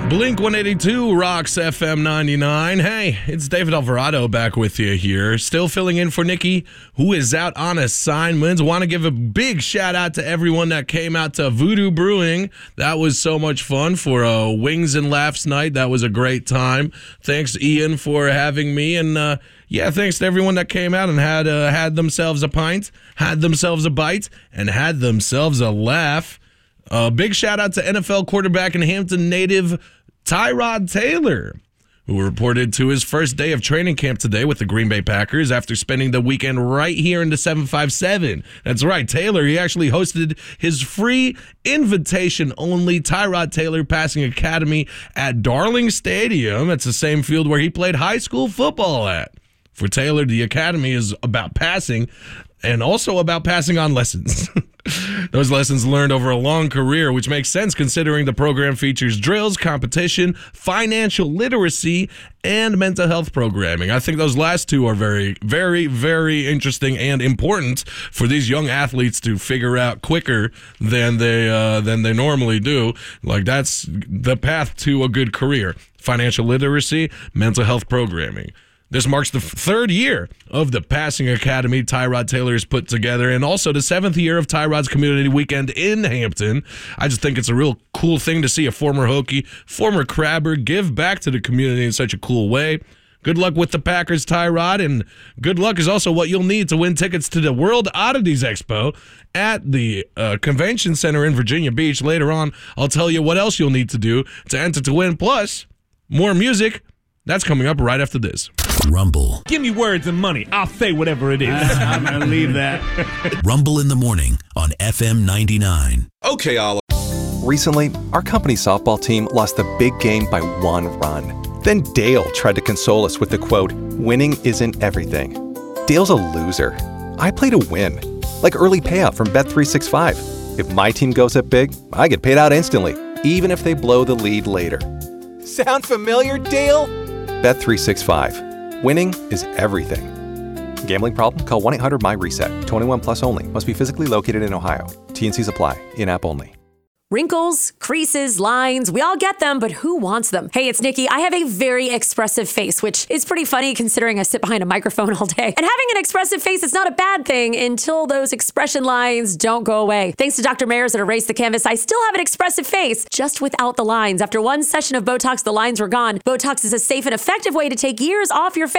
Blink-182 rocks FM 99. Hey, it's David Alvarado back with you here. Still filling in for Nikki, who is out on assignments. Want to give a big shout out to everyone that came out to Voodoo Brewing. That was so much fun for a Wings and Laughs night. That was a great time. Thanks, Ian, for having me. And thanks to everyone that came out and had themselves a pint, had themselves a bite, and had themselves a laugh. Big shout out to NFL quarterback and Hampton native Tyrod Taylor, who reported to his first day of training camp today with the Green Bay Packers after spending the weekend right here in the 757. That's right, Taylor. He actually hosted his free invitation-only Tyrod Taylor Passing Academy at Darling Stadium. That's the same field where he played high school football at. For Taylor, the academy is about passing and also about passing on lessons. Those lessons learned over a long career, which makes sense considering the program features drills, competition, financial literacy, and mental health programming. I think those last two are very, very, very interesting and important for these young athletes to figure out quicker than they normally do. Like, that's the path to a good career. Financial literacy, mental health programming. This marks the third year of the Passing Academy Tyrod Taylor has put together, and also the seventh year of Tyrod's Community Weekend in Hampton. I just think it's a real cool thing to see a former Hokie, former Crabber give back to the community in such a cool way. Good luck with the Packers, Tyrod, and good luck is also what you'll need to win tickets to the World Oddities Expo at the Convention Center in Virginia Beach. Later on, I'll tell you what else you'll need to do to enter to win, plus more music. That's coming up right after this. Rumble. Give me words and money. I'll say whatever it is. I'm going to leave that. Rumble in the morning on FM 99. Okay, Olive. Recently, our company softball team lost the big game by 1 run. Then Dale tried to console us with the quote, "Winning isn't everything." Dale's a loser. I play to win. Like early payout from Bet365. If my team goes up big, I get paid out instantly, even if they blow the lead later. Sound familiar, Dale? Bet365. Winning is everything. Gambling problem? Call 1-800-MY-RESET. 21 plus only. Must be physically located in Ohio. T&Cs apply. In-app only. Wrinkles, creases, lines, we all get them, but who wants them? Hey, it's Nikki. I have a very expressive face, which is pretty funny considering I sit behind a microphone all day. And having an expressive face is not a bad thing until those expression lines don't go away. Thanks to Dr. Mayers that erased the canvas, I still have an expressive face, just without the lines. After one session of Botox, the lines were gone. Botox is a safe and effective way to take years off your face.